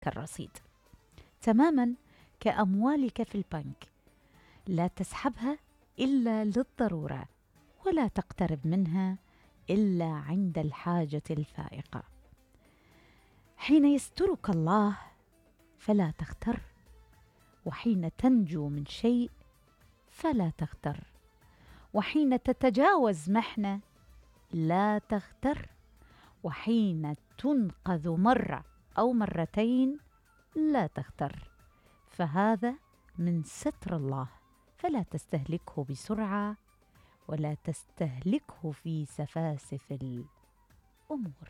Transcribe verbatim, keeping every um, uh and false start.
كالرصيد، تماما كأموالك في البنك، لا تسحبها إلا للضرورة، ولا تقترب منها إلا عند الحاجة الفائقة. حين يسترك الله فلا تغتر، وحين تنجو من شيء فلا تغتر، وحين تتجاوز محنة لا تغتر، وحين تنقذ مرة أو مرتين لا تغتر، فهذا من ستر الله، فلا تستهلكه بسرعة ولا تستهلكه في سفاسف الأمور.